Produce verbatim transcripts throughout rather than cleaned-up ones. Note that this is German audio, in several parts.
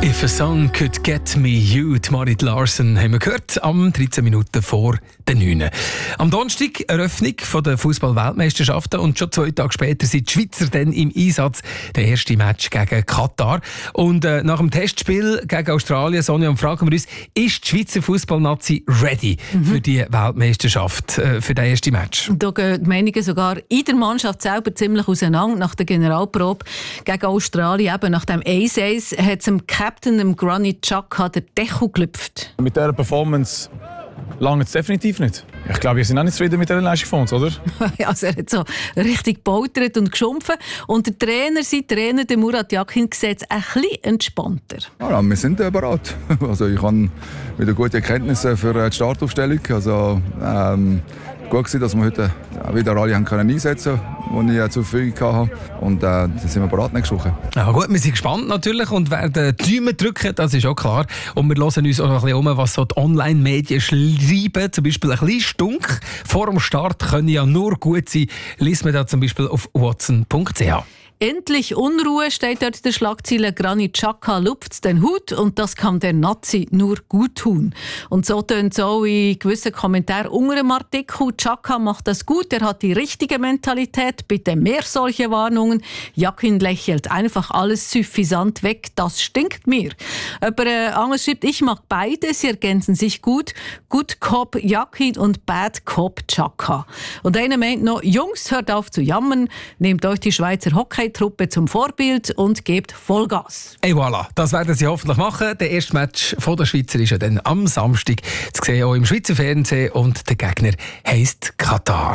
If a song could get me, you, die Marit Larsen, haben wir gehört, am dreizehn Minuten vor der neun. Am Donnerstag Eröffnung der Fußball-Weltmeisterschaften und schon zwei Tage später sind die Schweizer dann im Einsatz. Der erste Match gegen Katar. Und äh, nach dem Testspiel gegen Australien, Sonja, und fragen wir uns, ist die Schweizer Fußballnazi ready mhm. für die Weltmeisterschaft, äh, für das erste Match? Da gehen die Meinungen sogar in der Mannschaft selber ziemlich auseinander. Nach der Generalprobe gegen Australien, eben nach dem eins eins, hat es im Captain, dem Granit Xhaka, der Deckel gelüpft. Mit dieser Performance lange es definitiv nicht. Ich glaube, wir sind auch nicht zufrieden mit dieser Leistung von uns, oder? Also er hat so richtig gebautert und geschumpfen. Und der Trainer, sein Trainer, der Murat Yakin, sieht es ein bisschen entspannter. Ja, wir sind äh, bereit. Also ich habe wieder gute Erkenntnisse für die Startaufstellung. Also, ähm, gut gewesen, dass wir heute wieder alle haben können einsetzen können, die ich zur Verfügung hatte. Und äh, dann sind wir bereit nächste Woche. Ja, gut, wir sind gespannt natürlich und werden die Daumen drücken, das ist auch klar. Und wir hören uns auch noch ein bisschen um, was so die Online-Medien schreiben. Zum Beispiel ein bisschen Stunk vor dem Start können ja nur gut sein. Liest man da zum Beispiel auf watson punkt c h. Endlich Unruhe, steht dort in der Schlagzeile. Granit Xhaka lupft den Hut und das kann der Nazi nur gut tun. Und so tönt es auch in gewissen Kommentaren unter dem Artikel. Xhaka macht das gut, er hat die richtige Mentalität, bitte mehr solche Warnungen. Yakin lächelt einfach alles suffisant weg, das stinkt mir. Aber äh, anders schreibt, ich mag beide, sie ergänzen sich gut. Good Cop Yakin und Bad Cop Xhaka. Und einer meint noch, Jungs, hört auf zu jammern, nehmt euch die Schweizer Hockey Truppe zum Vorbild und gebt Vollgas. Et voilà, das werden sie hoffentlich machen. Der erste Match von der Schweizer ist ja dann am Samstag zu sehen, auch im Schweizer Fernsehen. Und der Gegner heisst Katar.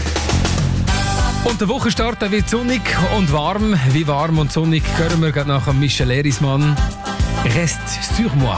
Und der Wochenstart wird sonnig und warm. Wie warm und sonnig hören wir gerade nach Michel Erismann. Reste sur moi.